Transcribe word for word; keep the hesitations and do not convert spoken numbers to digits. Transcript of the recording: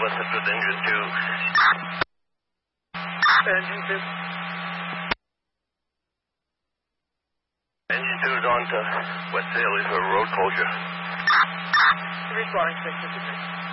Listen to engine two. Engine two. Engine two is on to West Haley for road closure. Responding, six fifty-three.